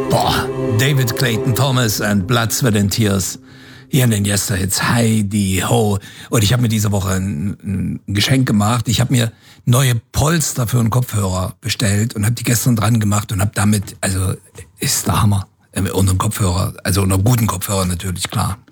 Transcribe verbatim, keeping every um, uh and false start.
Boah, David Clayton Thomas and Blood, Sweat and Tears. Hier in den Yester-Hits, Heidi Ho. Und ich habe mir diese Woche ein, ein Geschenk gemacht. Ich habe mir neue Polster für einen Kopfhörer bestellt und habe die gestern dran gemacht und habe damit, also ist der Hammer, unter einem Kopfhörer, also unter einem guten Kopfhörer natürlich, klar.